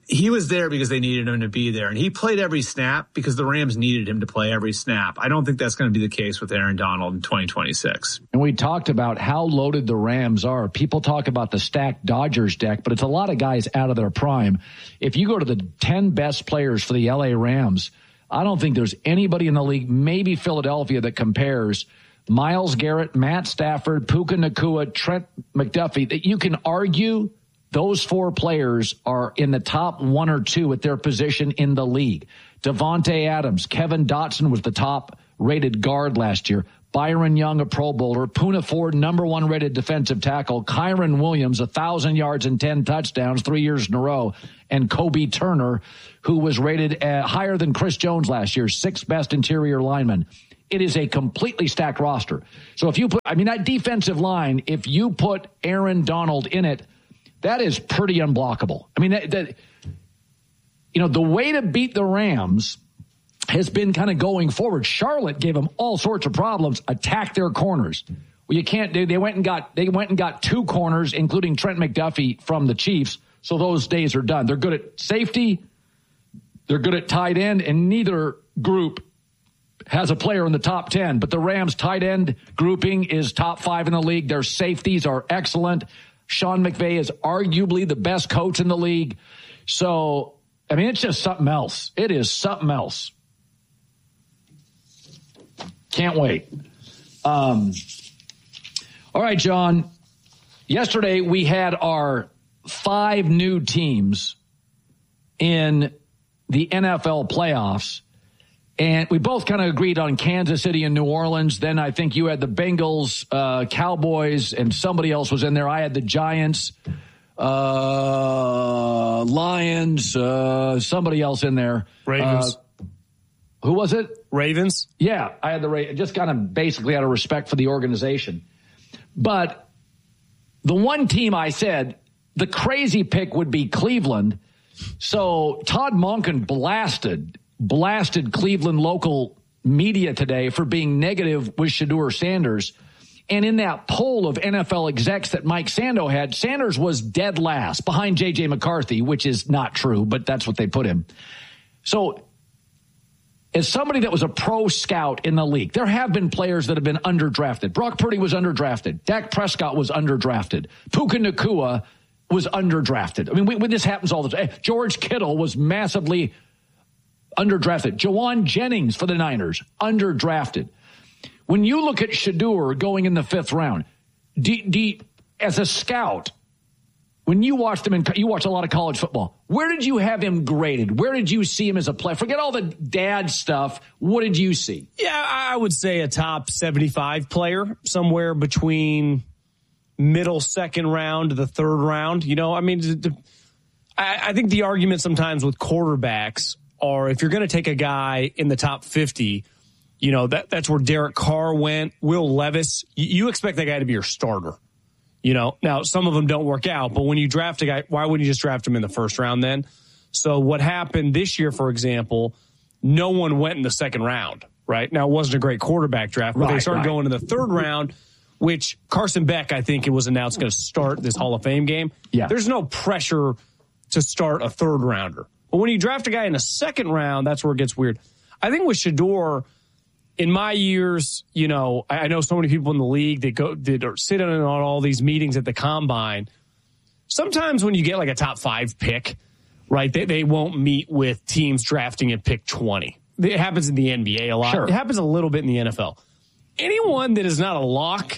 he was there because they needed him to be there. And he played every snap because the Rams needed him to play every snap. I don't think that's going to be the case with Aaron Donald in twenty twenty-six. And we talked about how loaded the Rams are. People talk about the stacked Dodgers deck, but it's a lot of guys out of their prime. If you go to the ten best players for the L A Rams, I don't think there's anybody in the league, maybe Philadelphia, that compares Myles Garrett, Matt Stafford, Puka Nacua, Trent McDuffie. That you can argue those four players are in the top one or two at their position in the league. Devontae Adams, Kevin Dotson was the top rated guard last year. Byron Young, a Pro Bowler. Poona Ford, number one rated defensive tackle. Kyron Williams, a thousand yards and ten touchdowns three years in a row. And Kobe Turner, who was rated uh, higher than Chris Jones last year, sixth best interior lineman. It is a completely stacked roster. So if you put, I mean, that defensive line, if you put Aaron Donald in it, that is pretty unblockable. I mean, that, that, you know, the way to beat the Rams has been kind of going forward. Charlotte gave them all sorts of problems, attack their corners. Well, you can't do, they went and got, they went and got two corners, including Trent McDuffie from the Chiefs. So those days are done. They're good at safety. They're good at tight end, and neither group has a player in the top ten. But the Rams tight end grouping is top five in the league. Their safeties are excellent. Sean McVay is arguably the best coach in the league. So, I mean, it's just something else. It is something else. Can't wait. Um, all right, John. Yesterday we had our five new teams in the N F L playoffs. And we both kind of agreed on Kansas City and New Orleans. Then I think you had the Bengals, uh, Cowboys, and somebody else was in there. I had the Giants, uh, Lions, uh, somebody else in there. Ravens. Uh, who was it? Ravens. Yeah, I had the Ravens. Just kind of basically out of respect for the organization. But the one team I said, the crazy pick would be Cleveland. So Todd Monken blasted blasted Cleveland local media today for being negative with Shedeur Sanders. And in that poll of N F L execs that Mike Sando had, Sanders was dead last behind J J McCarthy, which is not true, but that's what they put him. So as somebody that was a pro scout in the league, there have been players that have been underdrafted. Brock Purdy was underdrafted. Dak Prescott was underdrafted. Puka Nacua was underdrafted. I mean, we, we, this happens all the time. George Kittle was massively underdrafted. Jawan Jennings for the Niners, underdrafted. When you look at Shedeur going in the fifth round, do, do, as a scout, when you watched him, in, you watch a lot of college football, where did you have him graded? Where did you see him as a player? Forget all the dad stuff. What did you see? Yeah, I would say a top seventy-five player, somewhere between middle second round to the third round. You know, I mean, the, I, I think the argument sometimes with quarterbacks are if you're going to take a guy in the top fifty, you know, that that's where Derek Carr went, Will Levis. You, you expect that guy to be your starter. You know, now some of them don't work out, but when you draft a guy, why wouldn't you just draft him in the first round then? So what happened this year, for example, no one went in the second round, right? Now, it wasn't a great quarterback draft, but right, they started right. going in the third round, which Carson Beck, I think it was announced, going to start this Hall of Fame game. Yeah. There's no pressure to start a third rounder. But when you draft a guy in the second round, that's where it gets weird. I think with Shedeur, in my years, you know, I know so many people in the league that go that are sitting on all these meetings at the combine. Sometimes when you get like a top five pick, right, they, they won't meet with teams drafting at pick twenty. It happens in the N B A a lot. Sure. It happens a little bit in the N F L. Anyone that is not a lock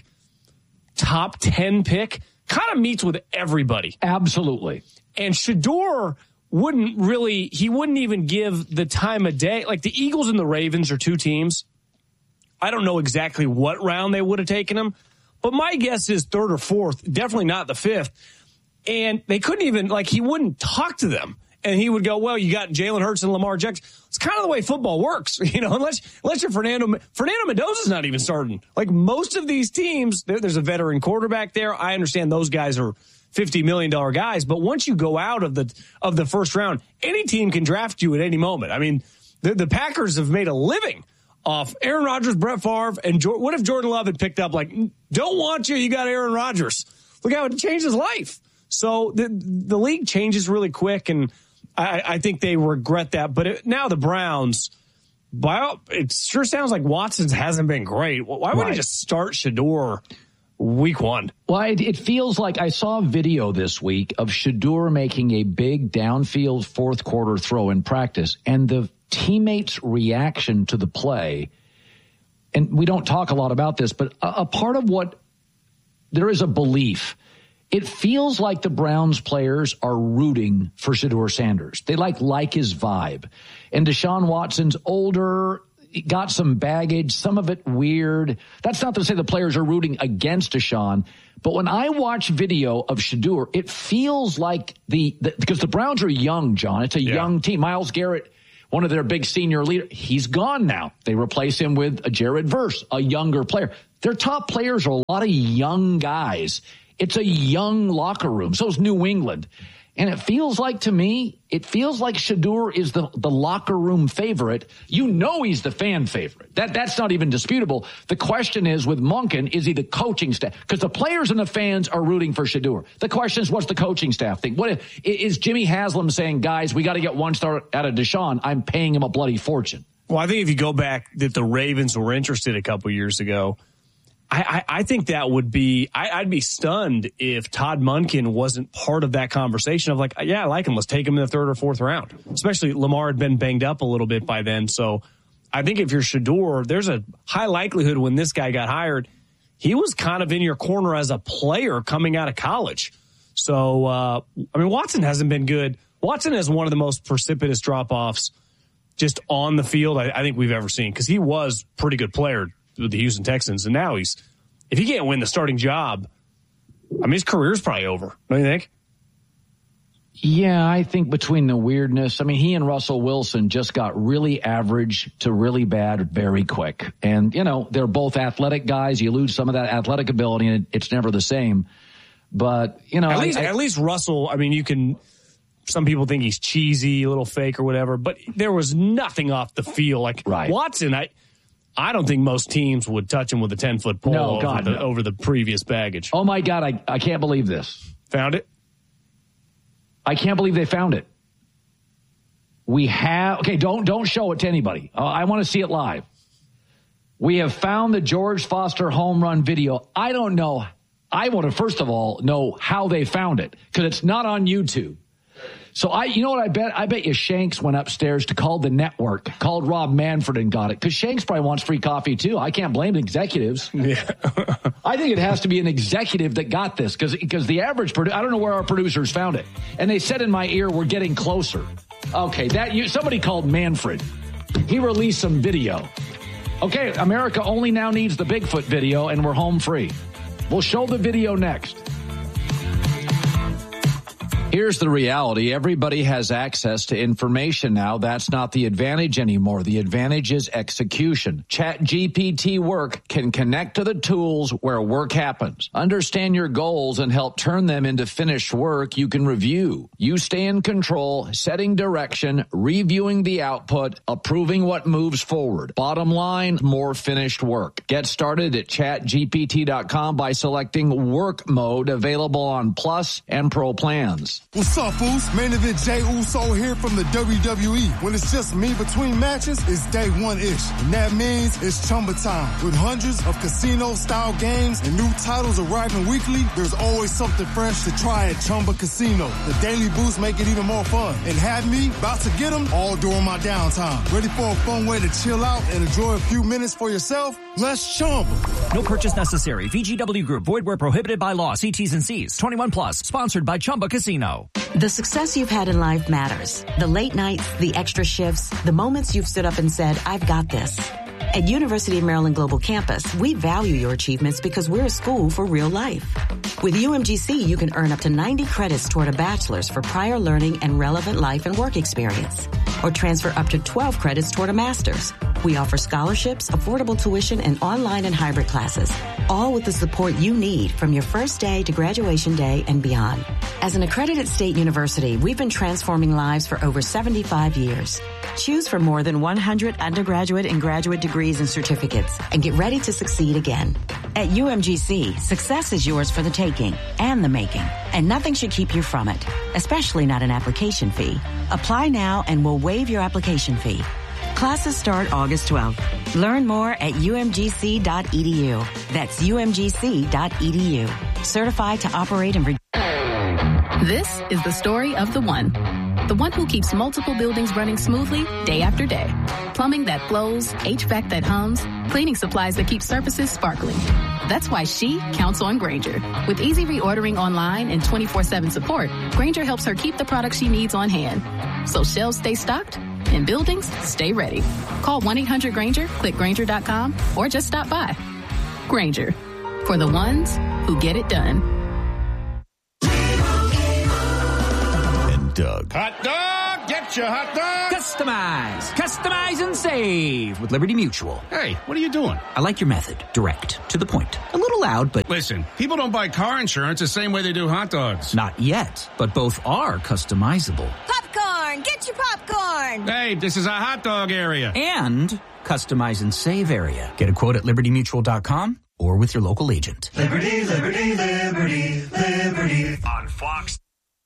top ten pick kind of meets with everybody. Absolutely. And Shedeur wouldn't really, he wouldn't even give the time of day. Like the Eagles and the Ravens are two teams. I don't know exactly what round they would have taken him, but my guess is third or fourth, definitely not the fifth. And they couldn't even, like, he wouldn't talk to them. And he would go, well, you got Jalen Hurts and Lamar Jackson. It's kind of the way football works, you know, unless, unless you're Fernando, Fernando Mendoza's not even starting. Like most of these teams, there, there's a veteran quarterback there. I understand those guys are fifty million dollars guys, but once you go out of the, of the first round, any team can draft you at any moment. I mean, the, the Packers have made a living off Aaron Rodgers, Brett Favre, and Jordan. What if Jordan Love had picked up, like, don't want you, you got Aaron Rodgers. Look how it changed his life. So the the league changes really quick, and I, I think they regret that. But it, now the Browns, by, it sure sounds like Watson's hasn't been great. Why would right. he just start Shedeur week one? Well, it, it feels like I saw a video this week of Shedeur making a big downfield fourth quarter throw in practice, and the teammates' reaction to the play. And we don't talk a lot about this, but a, a part of what there is a belief. It feels like the Browns players are rooting for Shedeur Sanders. They like like his vibe. And Deshaun Watson's older, got some baggage, some of it weird. That's not to say the players are rooting against Deshaun, but when I watch video of Shedeur, it feels like the, the because the Browns are young, John. It's a yeah. young team. Myles Garrett, one of their big senior leaders, he's gone now. They replace him with a Jared Verse, a younger player. Their top players are a lot of young guys. It's a young locker room. So is New England. And it feels like, to me, it feels like Shedeur is the, the locker room favorite. You know he's the fan favorite. That That's not even disputable. The question is, with Monken, is he the coaching staff? Because the players and the fans are rooting for Shedeur. The question is, what's the coaching staff think? What if, is Jimmy Haslam saying, guys, we got to get one star out of Deshaun? I'm paying him a bloody fortune. Well, I think if you go back that the Ravens were interested a couple years ago, I, I, I think that would be, I, I'd be stunned if Todd Monken wasn't part of that conversation of like, yeah, I like him. Let's take him in the third or fourth round. Especially Lamar had been banged up a little bit by then. So I think if you're Shedeur, there's a high likelihood when this guy got hired, he was kind of in your corner as a player coming out of college. So, uh, I mean, Watson hasn't been good. Watson has one of the most precipitous drop-offs just on the field I, I think we've ever seen, because he was a pretty good player with the Houston Texans, and now he's, if he can't win the starting job, I mean, his career's probably over, don't you think? Yeah, I think between the weirdness, I mean, he and Russell Wilson just got really average to really bad very quick. And, you know, they're both athletic guys. You lose some of that athletic ability, and it's never the same. But, you know, at least, I, I, at least Russell, I mean, you can, some people think he's cheesy, a little fake or whatever, but there was nothing off the field. Like right. Watson, I, I don't think most teams would touch him with a ten-foot pole no, over, God, the, no. over the previous baggage. Oh, my God, I, I can't believe this. Found it? I can't believe they found it. We have, okay, don't don't show it to anybody. Uh, I want to see it live. We have found the George Foster home run video. I don't know. I want to, first of all, know how they found it, because it's not on YouTube. So I, you know what I bet? I bet you Shanks went upstairs to call the network, called Rob Manfred and got it. Because Shanks probably wants free coffee too. I can't blame the executives. Yeah. I think it has to be an executive that got this, because because the average produ- I don't know where our producers found it, and they said in my ear, "We're getting closer." Okay, that you somebody called Manfred. He released some video. Okay, America only now needs the Bigfoot video, and we're home free. We'll show the video next. Here's the reality. Everybody has access to information now. That's not the advantage anymore. The advantage is execution. ChatGPT Work can connect to the tools where work happens. Understand your goals and help turn them into finished work you can review. You stay in control, setting direction, reviewing the output, approving what moves forward. Bottom line, more finished work. Get started at chat G P T dot com by selecting Work Mode, available on Plus and Pro plans. What's up, fools? Main event Jey Uso here from the W W E. When it's just me between matches, it's day one-ish. And that means it's Chumba time. With hundreds of casino-style games and new titles arriving weekly, there's always something fresh to try at Chumba Casino. The daily boosts make it even more fun. And have me about to get them all during my downtime. Ready for a fun way to chill out and enjoy a few minutes for yourself? Let's Chumba. No purchase necessary. V G W Group. Void where prohibited by law. See T's and C's. twenty-one plus. Sponsored by Chumba Casino. The success you've had in life matters. The late nights, the extra shifts, the moments you've stood up and said, I've got this. At University of Maryland Global Campus, we value your achievements because we're a school for real life. With U M G C, you can earn up to ninety credits toward a bachelor's for prior learning and relevant life and work experience, or transfer up to twelve credits toward a master's. We offer scholarships, affordable tuition, and online and hybrid classes, all with the support you need from your first day to graduation day and beyond. As an accredited state university, we've been transforming lives for over seventy-five years. Choose from more than one hundred undergraduate and graduate degrees and certificates, and get ready to succeed again. At U M G C, success is yours for the taking and the making, and nothing should keep you from it, especially not an application fee. Apply now and we'll waive your application fee. Classes start August twelfth. Learn more at U M G C dot E D U. That's U M G C dot E D U. Certified to operate in Virginia. This is the story of the one. The one who keeps multiple buildings running smoothly day after day. Plumbing that flows, H V A C that hums, cleaning supplies that keep surfaces sparkling. That's why she counts on Grainger. With easy reordering online and twenty-four seven support, Grainger helps her keep the products she needs on hand. So shelves stay stocked and buildings stay ready. Call one eight hundred Grainger, click Grainger dot com, or just stop by. Grainger, for the ones who get it done. Doug. Hot dog! Get your hot dog! Customize! Customize and save with Liberty Mutual. Hey, what are you doing? I like your method. Direct. To the point. A little loud, but... Listen, people don't buy car insurance the same way they do hot dogs. Not yet, but both are customizable. Popcorn! Get your popcorn! Hey, this is a hot dog area. And customize and save area. Get a quote at liberty mutual dot com or with your local agent. Liberty, Liberty, Liberty, Liberty. On Fox.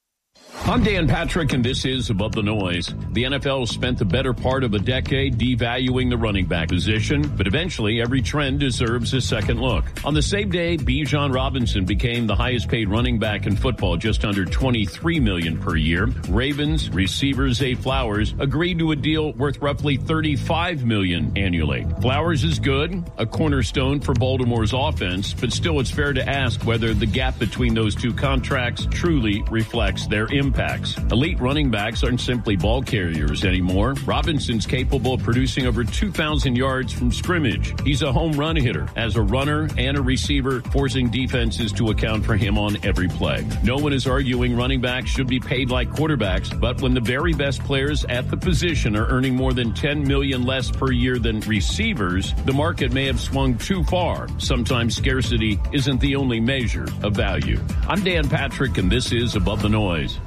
I'm Dan Patrick, and this is Above the Noise. The N F L spent the better part of a decade devaluing the running back position, but eventually every trend deserves a second look. On the same day, Bijan Robinson became the highest-paid running back in football, just under twenty-three million dollars per year. Ravens receiver Zay Flowers agreed to a deal worth roughly thirty-five million dollars annually. Flowers is good, a cornerstone for Baltimore's offense, but still it's fair to ask whether the gap between those two contracts truly reflects their impact. Impacts. Elite running backs aren't simply ball carriers anymore. Robinson's capable of producing over two thousand yards from scrimmage. He's a home run hitter, as a runner and a receiver, forcing defenses to account for him on every play. No one is arguing running backs should be paid like quarterbacks, but when the very best players at the position are earning more than ten million dollars less per year than receivers, the market may have swung too far. Sometimes scarcity isn't the only measure of value. I'm Dan Patrick, and this is Above the Noise.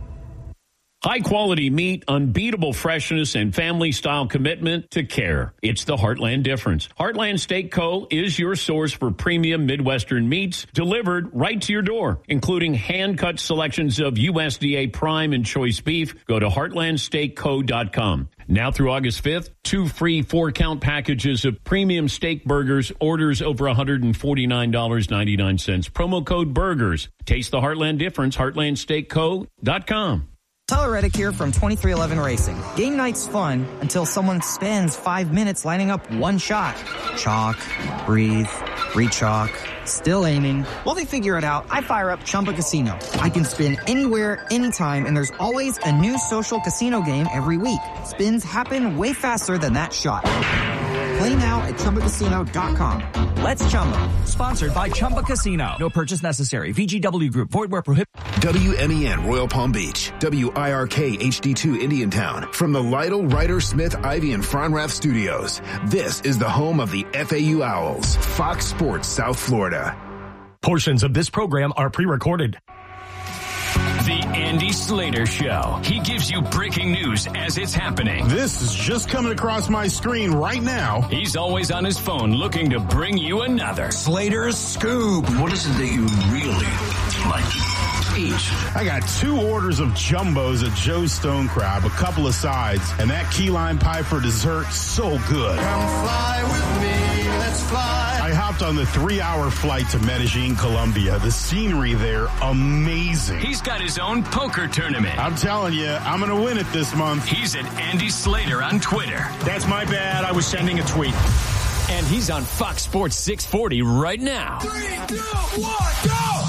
High-quality meat, unbeatable freshness, and family-style commitment to care. It's the Heartland difference. Heartland Steak Co. is your source for premium Midwestern meats delivered right to your door, including hand-cut selections of U S D A prime and choice beef. Go to heartland steak co dot com. Now through August fifth, two free four-count packages of premium steak burgers, orders over one hundred forty-nine dollars and ninety-nine cents. Promo code BURGERS. Taste the Heartland difference, heartland steak co dot com. Tyler Reddick here from twenty-three eleven Racing. Game night's fun until someone spends five minutes lining up one shot. Chalk, breathe, re-chalk, still aiming. While they figure it out, I fire up Chumba Casino. I can spin anywhere, anytime, and there's always a new social casino game every week. Spins happen way faster than that shot. Play now at chumba casino dot com. Let's Chumba. Sponsored by Chumba Casino. No purchase necessary. V G W Group. Void where prohibited. W M E N Royal Palm Beach. W I R K H D two Indiantown. From the Lytle, Ryder, Smith, Ivy, and Fronrath studios. This is the home of the F A U Owls. Fox Sports South Florida. Portions of this program are pre-recorded. The Andy Slater Show. He gives you breaking news as it's happening. This is just coming across my screen right now. He's always on his phone looking to bring you another Slater's Scoop. What is it that you really like to eat? I got two orders of jumbos at Joe's Stone Crab, a couple of sides, and that key lime pie for dessert, so good. Come fly with me, let's fly. I hopped on the three-hour flight to Medellin, Colombia. The scenery there, amazing. He's got his own poker tournament. I'm telling you, I'm going to win it this month. He's at Andy Slater on Twitter. That's my bad. I was sending a tweet. And he's on Fox Sports six forty right now. Three, two, one, go!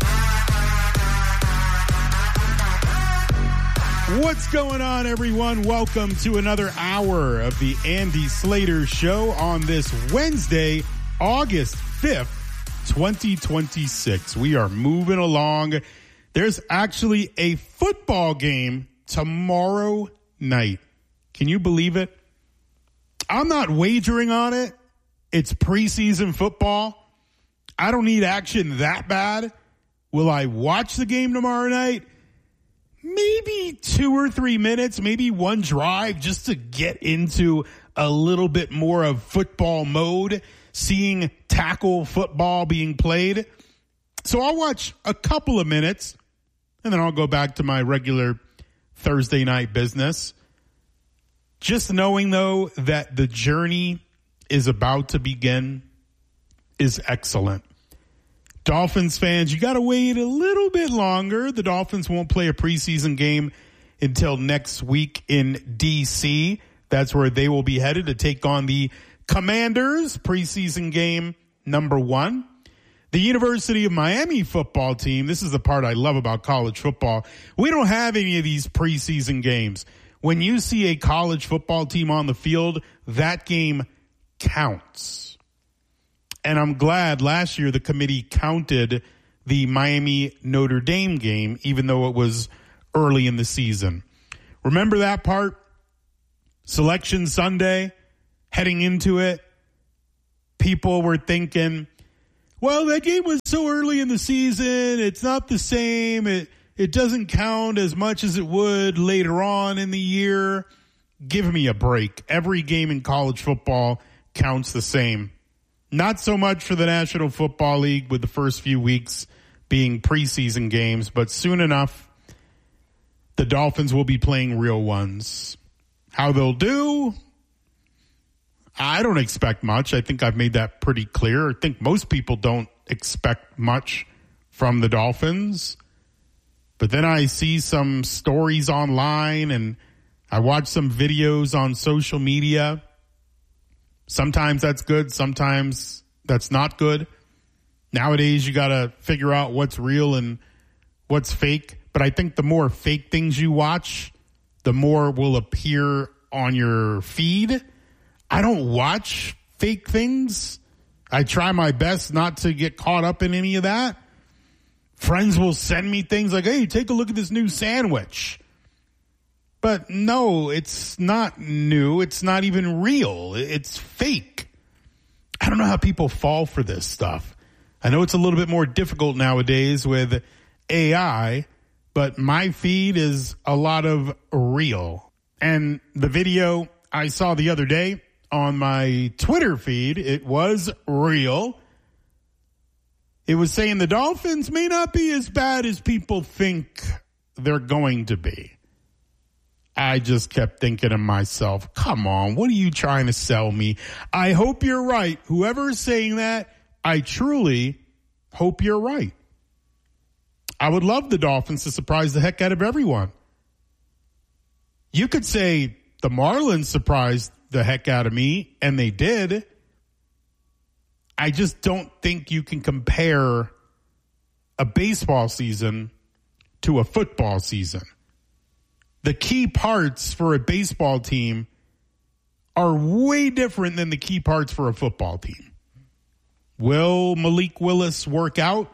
What's going on, everyone? Welcome to another hour of the Andy Slater Show on this Wednesday, August fifth, twenty twenty-six. We are moving along. There's actually a football game tomorrow night. Can you believe it? I'm not wagering on it. It's preseason football. I don't need action that bad. Will I watch the game tomorrow night? Maybe two or three minutes, maybe one drive just to get into a little bit more of football mode. seeing tackle football being played. So I'll watch a couple of minutes, and then I'll go back to my regular Thursday night business. Just knowing, though, that the journey is about to begin is excellent. Dolphins fans, you got to wait a little bit longer. The Dolphins won't play a preseason game until next week in D C. That's where they will be headed to take on the Commanders, preseason game number one. The University of Miami football team, this is the part I love about college football. We don't have any of these preseason games. When you see a college football team on the field, that game counts. And I'm glad last year the committee counted the Miami Notre Dame game, even though it was early in the season. Remember that part? Selection Sunday, heading into it, people were thinking, well, that game was so early in the season, it's not the same. It it doesn't count as much as it would later on in the year. Give me a break. Every game in college football counts the same. Not so much for the National Football League with the first few weeks being preseason games, but soon enough, the Dolphins will be playing real ones. How they'll do, I don't expect much. I think I've made that pretty clear. I think most people don't expect much from the Dolphins. But then I see some stories online and I watch some videos on social media. Sometimes that's good. Sometimes that's not good. Nowadays, you got to figure out what's real and what's fake. But I think the more fake things you watch, the more will appear on your feed. I don't watch fake things. I try my best not to get caught up in any of that. Friends will send me things like, hey, take a look at this new sandwich. But no, it's not new. It's not even real. It's fake. I don't know how people fall for this stuff. I know it's a little bit more difficult nowadays with A I, but my feed is a lot of real. And the video I saw the other day on my Twitter feed, it was real. It was saying the Dolphins may not be as bad as people think they're going to be. I just kept thinking to myself, come on, what are you trying to sell me? I hope you're right. Whoever is saying that, I truly hope you're right. I would love the Dolphins to surprise the heck out of everyone. You could say the Marlins surprised the heck out of me, and they did. I just don't think you can compare a baseball season to a football season. The key parts for a baseball team are way different than the key parts for a football team. Will Malik Willis work out?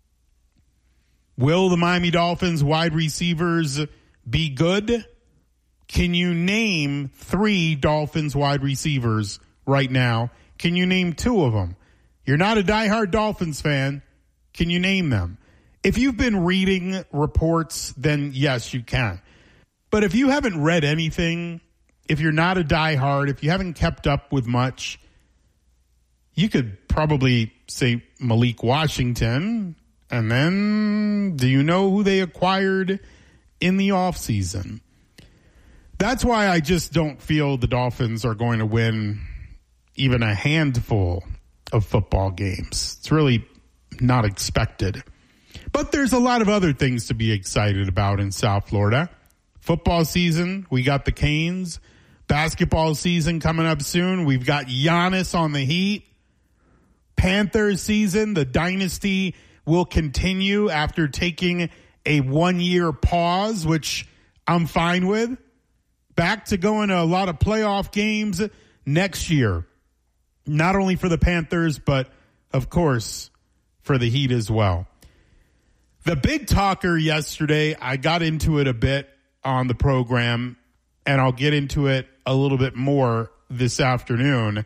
Will the Miami Dolphins wide receivers be good? Can you name three Dolphins wide receivers right now? Can you name two of them? You're not a diehard Dolphins fan. Can you name them? If you've been reading reports, then yes, you can. But if you haven't read anything, if you're not a diehard, if you haven't kept up with much, you could probably say Malik Washington. And then do you know who they acquired in the offseason? That's why I just don't feel the Dolphins are going to win even a handful of football games. It's really not expected. But there's a lot of other things to be excited about in South Florida. Football season, we got the Canes. Basketball season coming up soon. We've got Giannis on the Heat. Panthers season, the dynasty will continue after taking a one-year pause, which I'm fine with. Back to going to a lot of playoff games next year. Not only for the Panthers, but, of course, for the Heat as well. The big talker yesterday, I got into it a bit on the program, and I'll get into it a little bit more this afternoon.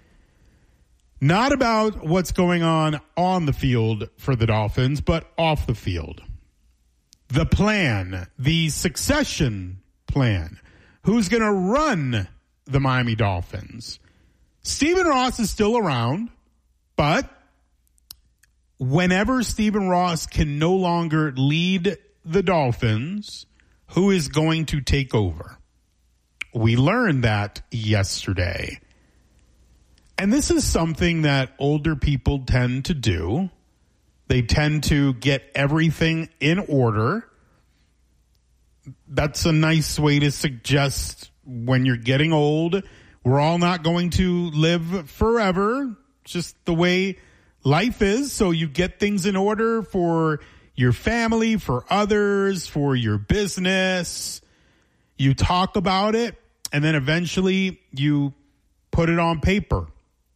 Not about what's going on on the field for the Dolphins, but off the field. The plan, the succession plan. Who's going to run the Miami Dolphins? Stephen Ross is still around. But whenever Stephen Ross can no longer lead the Dolphins, who is going to take over? We learned that yesterday. And this is something that older people tend to do. They tend to get everything in order. That's a nice way to suggest when you're getting old, we're all not going to live forever. Just the way life is. So you get things in order for your family, for others, for your business. You talk about it, and then eventually you put it on paper.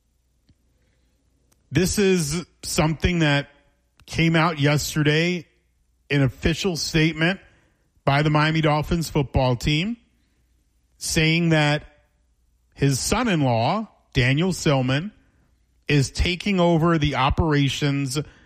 This is something that came out yesterday, an official statement by the Miami Dolphins football team saying that his son-in-law, Daniel Silman, is taking over the operations